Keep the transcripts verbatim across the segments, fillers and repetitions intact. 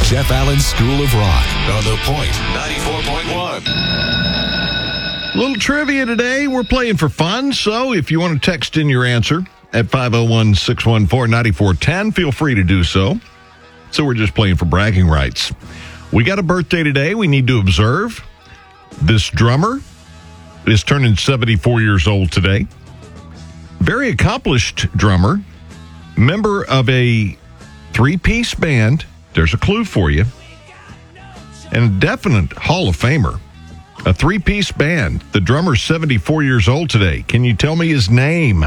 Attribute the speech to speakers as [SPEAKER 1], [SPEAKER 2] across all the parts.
[SPEAKER 1] Jeff Allen's School of Rock on The Point ninety-four point one.
[SPEAKER 2] Little trivia today. We're playing for fun, so if you want to text in your answer at five oh one, six one four, nine four one oh, feel free to do so. So we're just playing for bragging rights. We got a birthday today we need to observe. This drummer is turning seventy-four years old today. Very accomplished drummer, member of a three-piece band. There's a clue for you. And a definite Hall of Famer. A three-piece band. The drummer's seventy-four years old today. Can you tell me his name?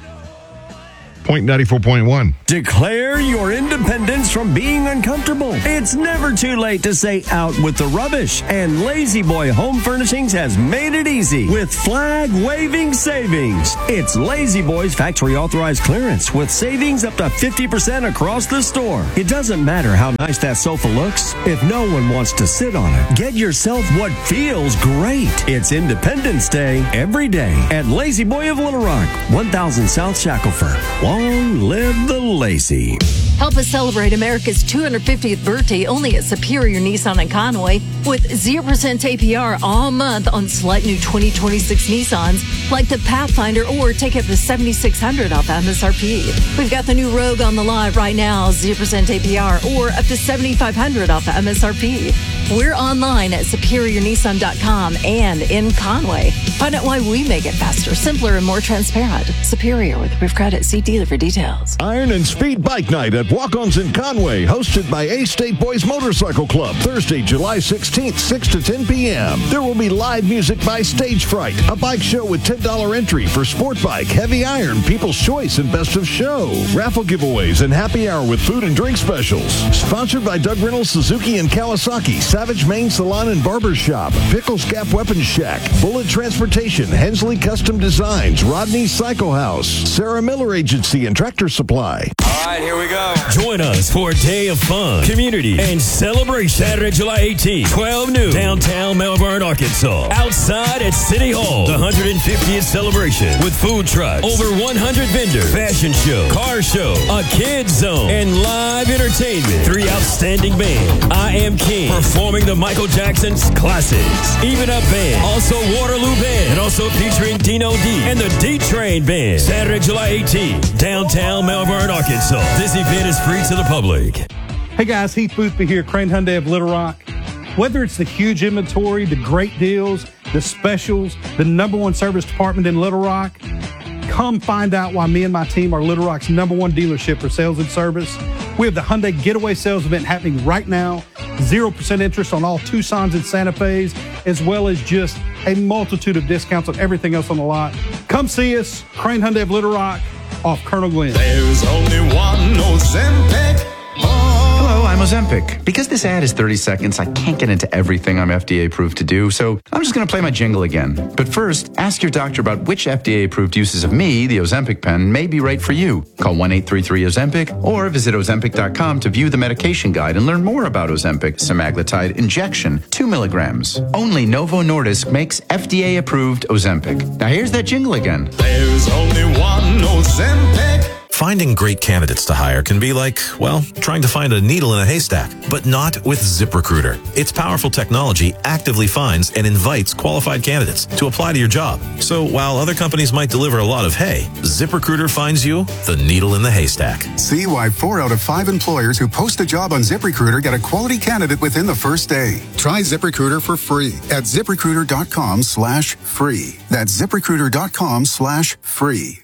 [SPEAKER 2] Point ninety-four point one.
[SPEAKER 3] Declare your independence from being uncomfortable. It's never too late to say out with the rubbish. And Lazy Boy Home Furnishings has made it easy with flag-waving savings. It's Lazy Boy's factory authorized clearance with savings up to fifty percent across the store. It doesn't matter how nice that sofa looks if no one wants to sit on it. Get yourself what feels great. It's Independence Day every day at Lazy Boy of Little Rock, one thousand South Shackelford. Long live the Lazy.
[SPEAKER 4] Help us celebrate America's two hundred fiftieth birthday only at Superior Nissan in Conway with zero percent A P R all month on select new twenty twenty-six Nissans like the Pathfinder, or take up to seven thousand six hundred dollars off M S R P. We've got the new Rogue on the lot right now, zero percent A P R or up to seven thousand five hundred dollars off M S R P. We're online at superior nissan dot com and in Conway. Find out why we make it faster, simpler, and more transparent. Superior with approved credit. See dealer for details.
[SPEAKER 2] Iron and Speed Bike Night at Walk-Ons in Conway, hosted by A-State Boys Motorcycle Club, Thursday, July sixteenth, six to ten p.m. There will be live music by Stage Fright, a bike show with ten dollars entry for Sport Bike, Heavy Iron, People's Choice, and Best of Show. Raffle giveaways and happy hour with food and drink specials. Sponsored by Doug Reynolds, Suzuki, and Kawasaki, Savage Main Salon and Barber Shop, Pickles Gap Weapons Shack, Bullet Transportation, Hensley Custom Designs, Rodney Cycle House, Sarah Miller Agency, and Tractor Supply.
[SPEAKER 5] All right, here we go.
[SPEAKER 3] Join us for a day of fun, community, and celebration. Saturday, July eighteenth, twelve noon, downtown Melbourne, Arkansas. Outside at City Hall, the one hundred fiftieth celebration with food trucks, over one hundred vendors, fashion show, car show, a kids zone, and live entertainment. Three outstanding bands. I Am King, performing the Michael Jackson's classics. Even Up Band, also Waterloo Band, and also featuring Dino D and the D-Train Band. Saturday, July eighteenth, downtown Melbourne, Arkansas. This event is free to the public.
[SPEAKER 6] Hey guys, Heath Boothby here, Crane Hyundai of Little Rock. Whether it's the huge inventory, the great deals, the specials, the number one service department in Little Rock, come find out why me and my team are Little Rock's number one dealership for sales and service. We have the Hyundai Getaway Sales Event happening right now. zero percent interest on all Tucsons and Santa Fe's, as well as just a multitude of discounts on everything else on the lot. Come see us, Crane Hyundai of Little Rock, off Colonel Glenn.
[SPEAKER 7] There's only one Ozempic.
[SPEAKER 8] Hello, I'm Ozempic. Because this ad is thirty seconds, I can't get into everything I'm F D A approved to do, so I'm just going to play my jingle again. But first, ask your doctor about which F D A approved uses of me, the Ozempic pen, may be right for you. Call one eight three three Ozempic or visit ozempic dot com to view the medication guide and learn more about Ozempic semaglutide injection, two milligrams. Only Novo Nordisk makes F D A approved Ozempic. Now here's that jingle again.
[SPEAKER 7] There's only one Ozempic.
[SPEAKER 9] Finding great candidates to hire can be like, well, trying to find a needle in a haystack, but not with ZipRecruiter. Its powerful technology actively finds and invites qualified candidates to apply to your job. So while other companies might deliver a lot of hay, ZipRecruiter finds you the needle in the haystack.
[SPEAKER 10] See why four out of five employers who post a job on ZipRecruiter get a quality candidate within the first day. Try ZipRecruiter for free at ZipRecruiter.com slash free. That's ZipRecruiter.com slash free.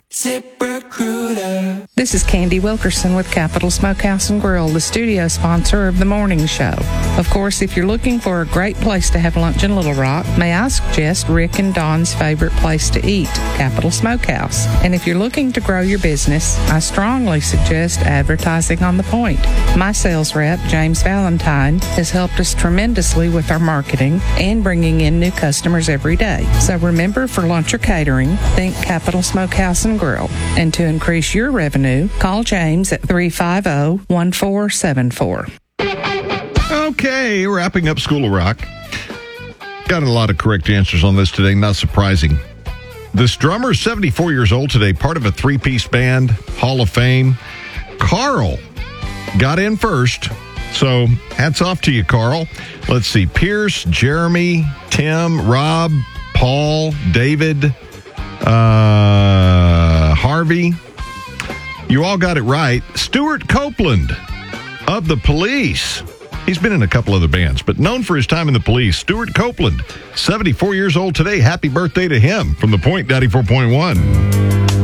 [SPEAKER 5] ZipRecruiter.
[SPEAKER 11] This is Candy Wilkerson with Capital Smokehouse and Grill, the studio sponsor of the morning show. Of course, if you're looking for a great place to have lunch in Little Rock, may I suggest Rick and Don's favorite place to eat, Capital Smokehouse. And if you're looking to grow your business, I strongly suggest advertising on the Point. My sales rep, James Valentine, has helped us tremendously with our marketing and bringing in new customers every day. So remember, for lunch or catering, think Capital Smokehouse and Grill. And to increase your revenue, call James at three five zero, one four seven four.
[SPEAKER 2] Okay, wrapping up School of Rock. Got a lot of correct answers on this today, not surprising. This drummer is seventy-four years old today, part of a three-piece band, Hall of Fame. Carl got in first So hats off to you, Carl. Let's see. Pierce, Jeremy, Tim, Rob, Paul, David, uh, Harvey. You all got it right. Stuart Copeland of the Police. He's been in a couple other bands, but known for his time in the Police. Stuart Copeland, seventy-four years old today. Happy birthday to him from The Point ninety-four point one.